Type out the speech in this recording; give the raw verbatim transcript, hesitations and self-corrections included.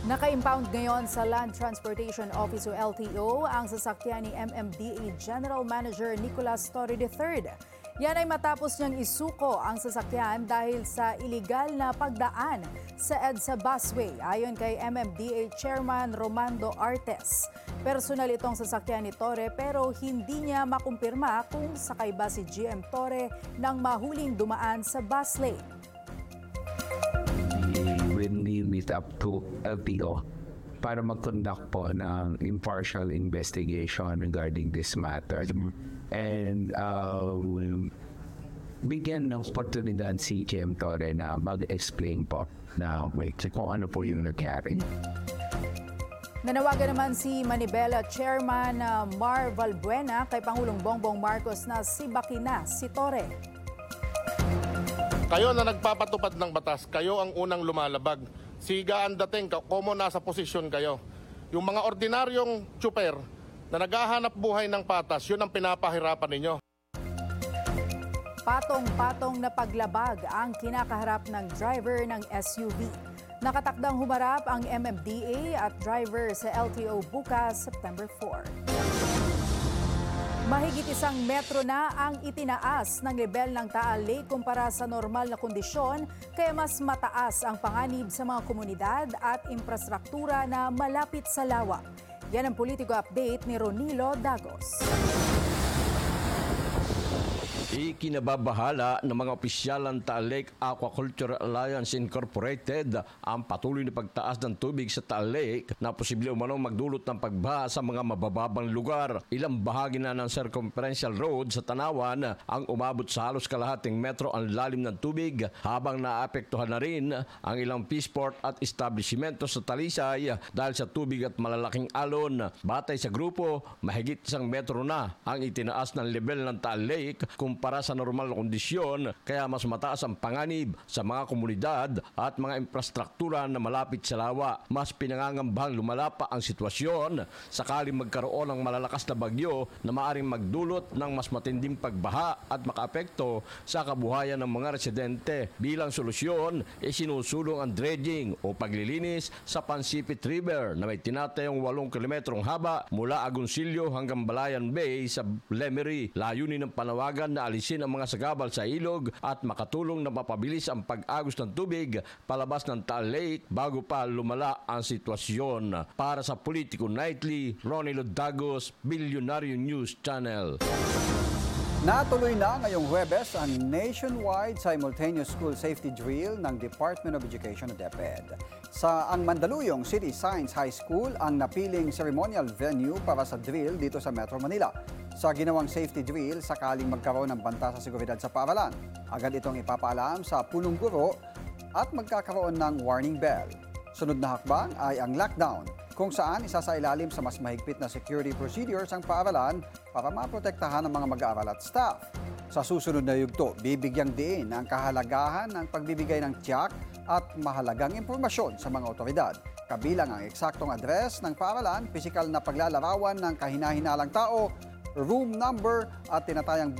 Naka-impound ngayon sa Land Transportation Office o L T O ang sasakyan ni M M D A General Manager Nicolas Torre the third. Yan ay matapos niyang isuko ang sasakyan dahil sa iligal na pagdaan sa EDSA busway ayon kay M M D A Chairman Romando Artes. Personal itong sasakyan ni Torre pero hindi niya makumpirma kung sakay ba si G M Torre nang mahuling dumaan sa bus lane. When we meet up to L T O para mag-conduct po ng impartial investigation regarding this matter. And uh, bigyan ng oportunidad si G M Torre na mag-explain po na wait, kung ano po yung nangyari. Nanawagan naman si Manibela Chairman uh, Mar Valbuena kay Pangulong Bongbong Marcos na sibakin na si Torre. Kayo na nagpapatupad ng batas, kayo ang unang lumalabag. Siga ang dating, komo nasa posisyon kayo. Yung mga ordinaryong tsuper na naghahanap buhay ng patas, yun ang pinapahirapan ninyo. Patong-patong na paglabag ang kinakaharap ng driver ng S U V. Nakatakdang humarap ang M M D A at driver sa L T O bukas, September four. Mahigit isang metro na ang itinaas ng level ng Taal Lake kumpara sa normal na kondisyon, kaya mas mataas ang panganib sa mga komunidad at infrastruktura na malapit sa lawa. Yan ang politiko update ni Ronilo Dagos. Ikinababahala ng mga opisyal ng Taal Lake Aquaculture Alliance Incorporated ang patuloy na pagtaas ng tubig sa Taal Lake na posible umanong magdulot ng pagbaha sa mga mabababang lugar. Ilang bahagi na ng circumferential road sa Tanawan ang umabot sa halos kalahating metro ang lalim ng tubig, habang naapektuhan na rin ang ilang fishport at establishmento sa Talisay dahil sa tubig at malalaking alon. Batay sa grupo, mahigit isang metro na ang itinaas ng level ng Taal Lake kumpara para sa normal na kondisyon, kaya mas mataas ang panganib sa mga komunidad at mga infrastruktura na malapit sa lawa. Mas pinangangambahang lumala pa ang sitwasyon sakaling magkaroon ng malalakas na bagyo na maaaring magdulot ng mas matinding pagbaha at makaapekto sa kabuhayan ng mga residente. Bilang solusyon, isinusulong ang dredging o paglilinis sa Pansipit River na may tinatayong walong kilometrong haba mula Agoncillo hanggang Balayan Bay sa Lemery. Layunin ng panawagan na alisin ang mga sagabal sa ilog at makatulong na mapabilis ang pag-agos ng tubig palabas ng Taal Lake bago pa lumala ang sitwasyon. Para sa Politico Nightly, Ronilo Dagos, Bilyonaryo News Channel. Natuloy na ngayong Huwebes ang nationwide simultaneous school safety drill ng Department of Education o DepEd. Sa ang Mandaluyong City Science High School ang napiling ceremonial venue para sa drill dito sa Metro Manila. Sa ginawang safety drill, sakaling magkaroon ng banta sa seguridad sa paaralan, agad itong ipapaalam sa punong guro at magkakaroon ng warning bell. Sunod na hakbang ay ang lockdown, kung saan isasailalim sa mas mahigpit na security procedures ang paaralan para maprotektahan ang mga mag-aaral at staff. Sa susunod na yugto, bibigyang diin ang kahalagahan ng pagbibigay ng tiyak at mahalagang impormasyon sa mga otoridad. Kabilang ang eksaktong address ng paaralan, pisikal na paglalarawan ng kahinahinalang tao, room number at tinatayang